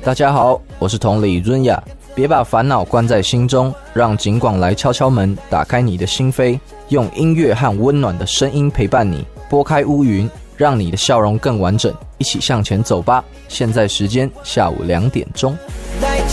大家好，我是同理润雅，别把烦恼关在心中，让警广来敲敲门，打开你的心扉，用音乐和温暖的声音陪伴你，拨开乌云，让你的笑容更完整，一起向前走吧。现在时间下午2点钟。